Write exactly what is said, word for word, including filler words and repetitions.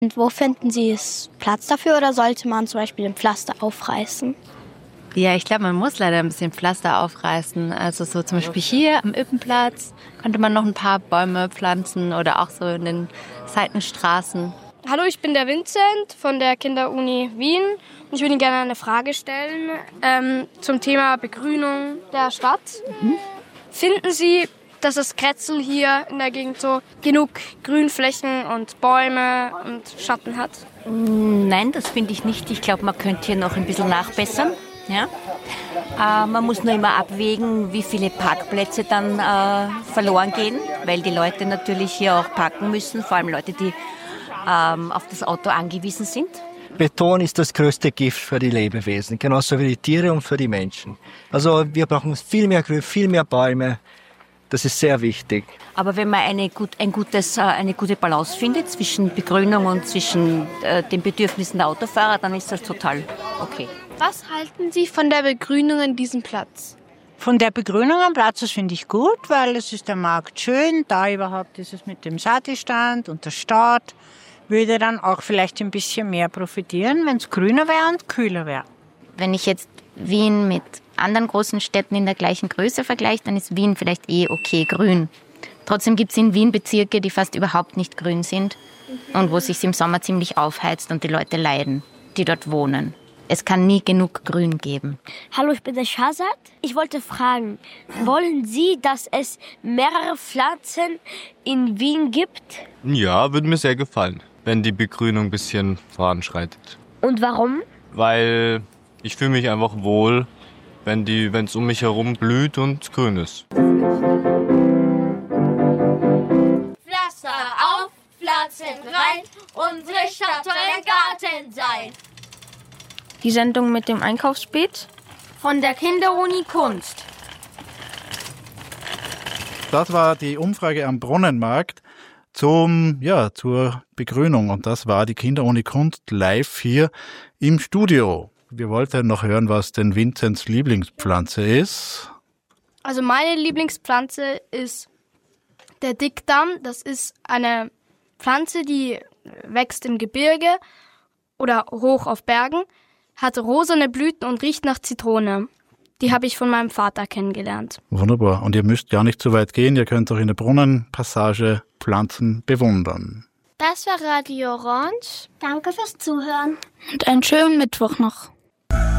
Und wo finden Sie es Platz dafür oder sollte man zum Beispiel den Pflaster aufreißen? Ja, ich glaube, man muss leider ein bisschen Pflaster aufreißen. Also so zum Beispiel hier am Ippenplatz könnte man noch ein paar Bäume pflanzen oder auch so in den Seitenstraßen. Hallo, ich bin der Vincent von der Kinderuni Wien und ich würde Ihnen gerne eine Frage stellen ähm, zum Thema Begrünung der Stadt. Mhm. Finden Sie, dass das Kretzel hier in der Gegend so genug Grünflächen und Bäume und Schatten hat? Nein, das finde ich nicht. Ich glaube, man könnte hier noch ein bisschen nachbessern. Ja? Äh, man muss nur immer abwägen, wie viele Parkplätze dann äh, verloren gehen, weil die Leute natürlich hier auch parken müssen, vor allem Leute, die ähm, auf das Auto angewiesen sind. Beton ist das größte Gift für die Lebewesen, genauso wie die Tiere und für die Menschen. Also wir brauchen viel mehr Grün, viel mehr Bäume. Das ist sehr wichtig. Aber wenn man eine, gut, ein gutes, eine gute Balance findet zwischen Begrünung und zwischen äh, den Bedürfnissen der Autofahrer, dann ist das total okay. Was halten Sie von der Begrünung an diesem Platz? Von der Begrünung am Platz, das finde ich gut, weil es ist der Markt schön. Da überhaupt ist es mit dem Satistand und der Stadt. Würde dann auch vielleicht ein bisschen mehr profitieren, wenn es grüner wäre und kühler wäre. Wenn ich jetzt Wien mit anderen großen Städten in der gleichen Größe vergleiche, dann ist Wien vielleicht eh okay grün. Trotzdem gibt es in Wien Bezirke, die fast überhaupt nicht grün sind und wo es sich im Sommer ziemlich aufheizt und die Leute leiden, die dort wohnen. Es kann nie genug Grün geben. Hallo, ich bin der Shazad. Ich wollte fragen, wollen Sie, dass es mehrere Pflanzen in Wien gibt? Ja, würde mir sehr gefallen, wenn die Begrünung ein bisschen voranschreitet. Und warum? Weil ich fühle mich einfach wohl, wenn die, wenn es um mich herum blüht und grün ist. Pflaster auf, Pflanzen rein, unsere Stadt soll ein Garten sein. Die Sendung mit dem Einkaufsbeet von der Kinderuni Kunst. Das war die Umfrage am Brunnenmarkt zum, ja, zur Begrünung. Und das war die Kinderuni Kunst live hier im Studio. Wir wollten noch hören, was denn Vinzents Lieblingspflanze ist. Also meine Lieblingspflanze ist der Dickdarm. Das ist eine Pflanze, die wächst im Gebirge oder hoch auf Bergen, hat rosane Blüten und riecht nach Zitrone. Die habe ich von meinem Vater kennengelernt. Wunderbar. Und ihr müsst gar nicht so weit gehen. Ihr könnt auch in der Brunnenpassage Pflanzen bewundern. Das war Radio Orange. Danke fürs Zuhören. Und einen schönen Mittwoch noch.